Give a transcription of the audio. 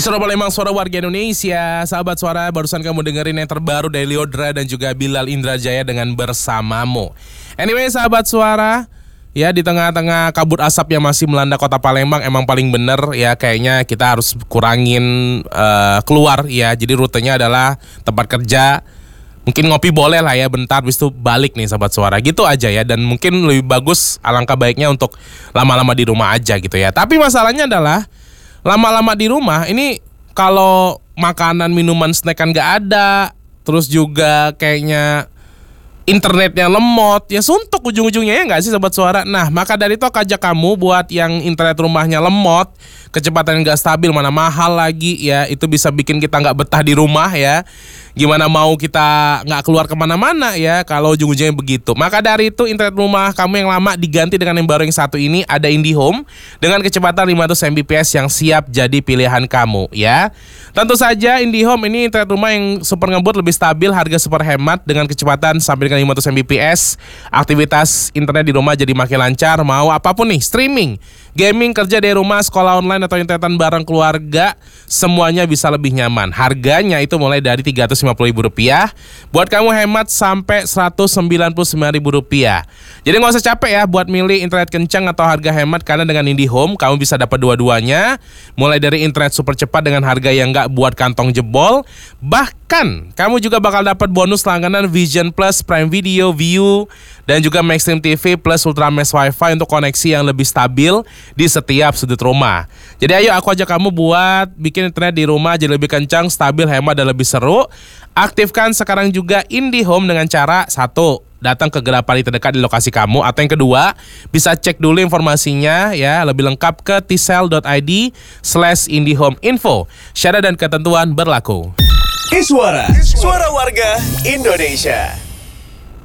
Suara Palembang, suara warga Indonesia. Sahabat suara, barusan kamu dengerin yang terbaru dari Lyodra dan juga Bilal Indrajaya dengan Bersamamu. Anyway, sahabat suara, ya di tengah-tengah kabut asap yang masih melanda kota Palembang, emang paling bener ya kayaknya kita harus kurangin keluar ya. Jadi rutenya adalah tempat kerja. Mungkin ngopi boleh lah ya bentar, habis itu balik nih sahabat suara. Gitu aja ya, dan mungkin lebih bagus, alangkah baiknya untuk lama-lama di rumah aja gitu ya. Tapi masalahnya adalah lama-lama di rumah ini kalau makanan, minuman, snack kan gak ada, terus juga kayaknya internetnya lemot, ya suntuk ujung-ujungnya ya gak sih sobat suara. Nah maka dari itu aku ajak kamu buat yang internet rumahnya lemot, kecepatan gak stabil, mana mahal lagi ya, itu bisa bikin kita gak betah di rumah ya. Gimana mau kita gak keluar kemana-mana ya kalau ujung-ujungnya begitu. Maka dari itu internet rumah kamu yang lama diganti dengan yang baru yang satu ini, ada IndiHome dengan kecepatan 500 Mbps yang siap jadi pilihan kamu ya. Tentu saja IndiHome ini internet rumah yang super ngebut, lebih stabil, harga super hemat dengan kecepatan sampai dengan 500 Mbps. Aktivitas internet di rumah jadi makin lancar, mau apapun nih, streaming, gaming, kerja dari rumah, sekolah online atau internetan bareng keluarga, semuanya bisa lebih nyaman. Harganya itu mulai dari Rp350.000. Buat kamu hemat sampai Rp199.000. Jadi nggak usah capek ya buat milih internet kencang atau harga hemat, karena dengan IndiHome kamu bisa dapat dua-duanya. Mulai dari internet super cepat dengan harga yang nggak buat kantong jebol. Bahkan kamu juga bakal dapat bonus langganan Vision Plus, Prime Video, View, dan juga Maxstream TV plus Ultramesh Wi-Fi untuk koneksi yang lebih stabil di setiap sudut rumah. Jadi ayo aku ajak kamu buat bikin internet di rumah jadi lebih kencang, stabil, hemat, dan lebih seru. Aktifkan sekarang juga IndiHome dengan cara 1, datang ke Gerai Pali terdekat di lokasi kamu, atau yang kedua bisa cek dulu informasinya ya lebih lengkap ke tsel.id/IndiHome info. Syarat dan ketentuan berlaku. Suara warga Indonesia.